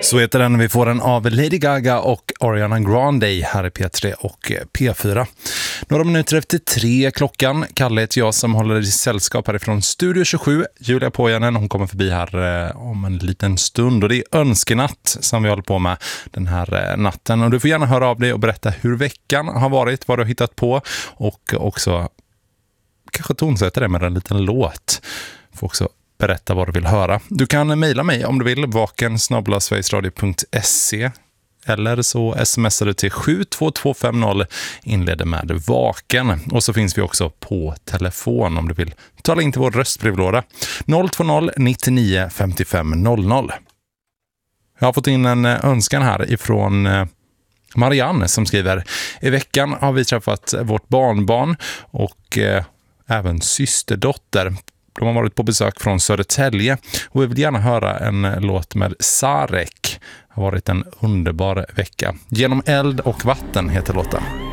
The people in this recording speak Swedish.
Så heter den. Vi får den av Lady Gaga och Ariana Grande här i P3 och P4. Några minuter efter 3 klockan. Kalle heter jag som håller i sällskap härifrån Studio 27. Julia Pojanen, hon kommer förbi här om en liten stund. Och det är önskenatt som vi håller på med den här natten. Och du får gärna höra av dig och berätta hur veckan har varit, vad du har hittat på. Och också kanske tonsätta det med en liten låt. Får också berätta vad du vill höra. Du kan mejla mig om du vill, vaken@sverigesradio.se, eller så smsar du till 72250, inleder med vaken. Och så finns vi också på telefon om du vill tala in till vår röstbrevlåda 020 99 55 00. Jag har fått in en önskan här ifrån Marianne som skriver: i veckan har vi träffat vårt barnbarn och även systerdotter. De har varit på besök från Södertälje och vi vill gärna höra en låt med Sarek. Det har varit en underbar vecka. Genom eld och vatten heter låten.